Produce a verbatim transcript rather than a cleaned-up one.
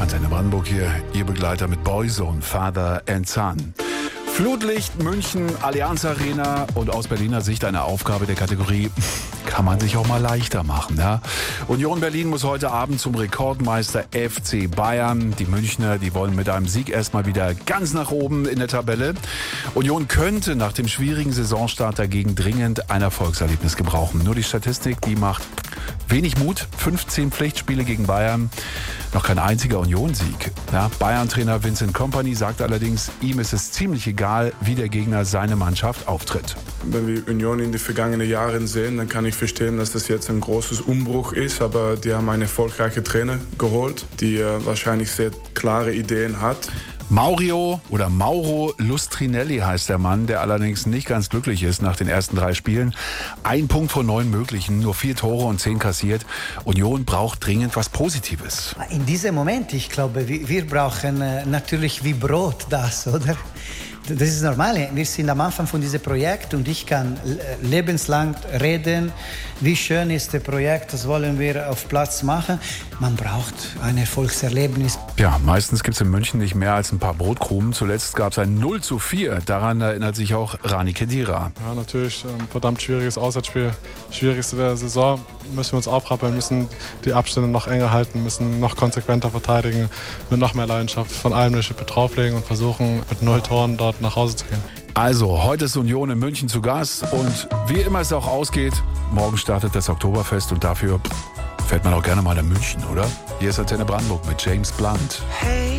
Antenne Brandenburg hier, Ihr Begleiter mit Boyzone, Father and Son. Flutlicht, München, Allianz Arena und aus Berliner Sicht eine Aufgabe der Kategorie kann man sich auch mal leichter machen. Ja? Union Berlin muss heute Abend zum Rekordmeister F C Bayern. Die Münchner, die wollen mit einem Sieg erstmal wieder ganz nach oben in der Tabelle. Union könnte nach dem schwierigen Saisonstart dagegen dringend ein Erfolgserlebnis gebrauchen. Nur die Statistik, die macht wenig Mut. fünfzehn Pflichtspiele gegen Bayern, noch kein einziger Union-Sieg. Ja, Bayern-Trainer Vincent Kompany sagt allerdings, ihm ist es ziemlich egal, wie der Gegner seine Mannschaft auftritt. Wenn wir Union in die vergangenen Jahren sehen, dann kann ich verstehen, dass das jetzt ein großes Umbruch ist. Aber die haben einen erfolgreichen Trainer geholt, die äh, wahrscheinlich sehr klare Ideen hat. Maurio oder Mauro Lustrinelli heißt der Mann, der allerdings nicht ganz glücklich ist nach den ersten drei Spielen. Ein Punkt von neun möglichen, nur vier Tore und zehn kassiert. Union braucht dringend was Positives. In diesem Moment, ich glaube, wir brauchen natürlich wie Brot das, oder? Das ist normal. Wir sind am Anfang von diesem Projekt und ich kann lebenslang reden, wie schön ist das Projekt, das wollen wir auf Platz machen. Man braucht ein Erfolgserlebnis. Ja, meistens gibt es in München nicht mehr als ein paar Brotkrumen. Zuletzt gab es ein null zu vier. Daran erinnert sich auch Rani Khedira. Ja, natürlich ein verdammt schwieriges Auswärtsspiel. Schwierigste der Saison. Müssen wir uns aufrappeln, müssen die Abstände noch enger halten, müssen noch konsequenter verteidigen, mit noch mehr Leidenschaft von allem eine Schippe drauflegen und versuchen, mit null Toren dort nach Hause zu gehen. Also, heute ist Union in München zu Gast und wie immer es auch ausgeht, morgen startet das Oktoberfest und dafür fährt man auch gerne mal nach München, oder? Hier ist Antenne Brandenburg mit James Blunt. Hey.